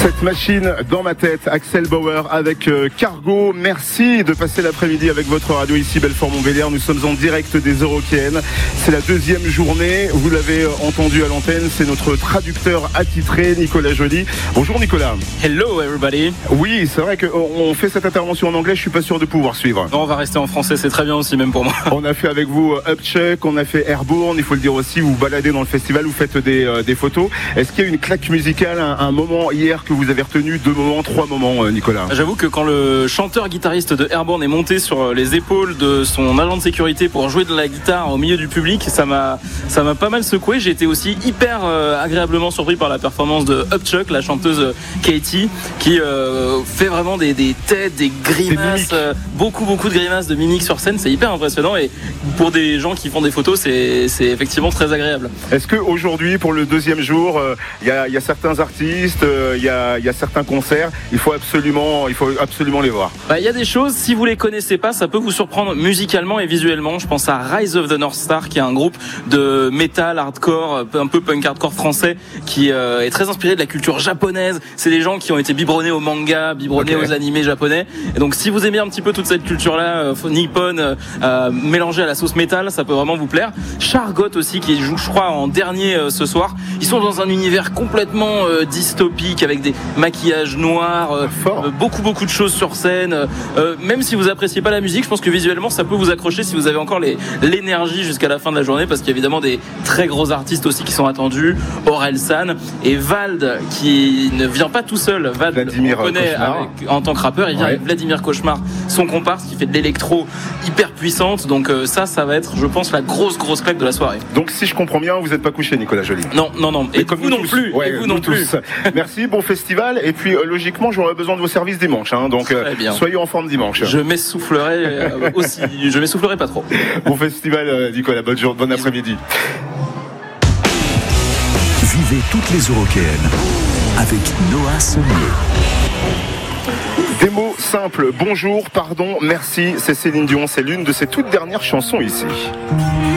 Cette machine dans ma tête, Axel Bauer avec Cargo. Merci de passer l'après-midi avec votre radio ici, Belfort-Montbéliard. Nous sommes en direct des Eurockéennes. C'est la deuxième journée. Vous l'avez entendu à l'antenne. C'est notre traducteur attitré, Nicolas Joly. Bonjour Nicolas. Hello everybody. Oui, c'est vrai qu'on fait cette intervention en anglais. Je suis pas sûr de pouvoir suivre. Non, on va rester en français. C'est très bien aussi, même pour moi. On a fait avec vous Upchuck, on a fait Airborne. Il faut le dire aussi. Vous baladez dans le festival, vous faites des photos. Est-ce qu'il y a une claque musicale, un moment hier que vous avez retenu, 2 moments, 3 moments, Nicolas? J'avoue que quand le chanteur-guitariste de Airborne est monté sur les épaules de son agent de sécurité pour jouer de la guitare au milieu du public, ça m'a pas mal secoué. J'ai été aussi hyper agréablement surpris par la performance de Upchuck, la chanteuse Katie, qui fait vraiment des têtes, des grimaces, beaucoup de grimaces, de mimiques sur scène. C'est hyper impressionnant et pour des gens qui font des photos, c'est effectivement très agréable. Est-ce qu'aujourd'hui, pour le deuxième jour, il y a certains artistes, il y a certains concerts, il faut absolument les voir? Il y a des choses, si vous les connaissez pas, ça peut vous surprendre musicalement et visuellement. Je pense à Rise of the North Star, qui est un groupe de metal hardcore, un peu punk hardcore français, qui est très inspiré de la culture japonaise. C'est des gens qui ont été biberonnés au manga, biberonnés aux animés japonais. Et donc, si vous aimez un petit peu toute cette culture-là, nippone, mélangée à la sauce métal, ça peut vraiment vous plaire. Chargot aussi, qui joue, je crois, en dernier ce soir. Ils sont dans un univers complètement dystopique, avec des maquillages noirs, beaucoup de choses sur scène. Même si vous appréciez pas la musique, je pense que visuellement ça peut vous accrocher si vous avez encore l'énergie jusqu'à la fin de la journée, parce qu'il y a évidemment des très gros artistes aussi qui sont attendus, Orelsan et Vald, qui ne vient pas tout seul. Vald, Vladimir on connaît en tant que rappeur, il vient avec Vladimir Cauchemar, son comparse, qui fait de l'électro hyper puissante. Donc ça va être, je pense, la grosse claque de la soirée. Donc si je comprends bien, vous n'êtes pas couché, Nicolas Joly? Non. Et vous non plus. Ouais, et vous non plus. Merci, bon festival. Et puis logiquement, j'aurai besoin de vos services dimanche. Donc soyez en forme dimanche. Je m'essoufflerai aussi. Je m'essoufflerai pas trop. Bon festival, Nicolas. Bon après-midi. Vivez toutes les Eurockéennes avec Noah Sommier. Des mots simples. Bonjour, pardon, merci. C'est Céline Dion. C'est l'une de ses toutes dernières chansons ici.